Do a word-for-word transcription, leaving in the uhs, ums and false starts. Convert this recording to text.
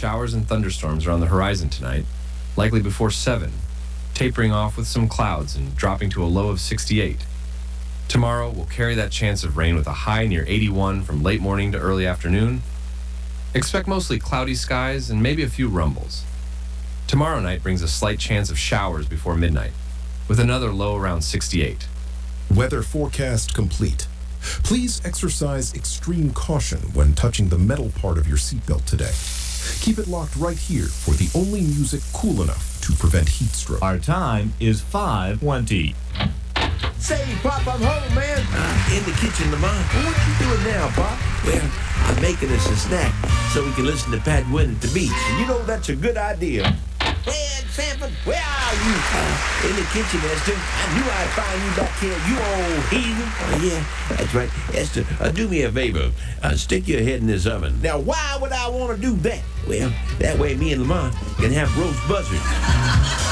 showers and thunderstorms are on the horizon tonight, likely before seven, tapering off with some clouds and dropping to a low of sixty-eight. Tomorrow, we'll carry that chance of rain with a high near eighty-one from late morning to early afternoon. Expect mostly cloudy skies and maybe a few rumbles. Tomorrow night brings a slight chance of showers before midnight, with another low around sixty-eight. Weather forecast complete. Please exercise extreme caution when touching the metal part of your seatbelt today. Keep it locked right here for the only music cool enough to prevent heat stroke. Our time is five twenty. Say, Pop, I'm home, man. Uh, in the kitchen, Lamont. What you doing now, Pop? Well, I'm making us a snack so we can listen to Pat Gwynn at the beach. And you know that's a good idea. Ed Sanford, where are you? Uh, in the kitchen, Esther. I knew I'd find you back here, you old heathen. Oh, yeah, that's right. Esther, uh, do me a favor. Uh, stick your head in this oven. Now, why would I want to do that? Well, that way me and Lamont can have roast buzzard.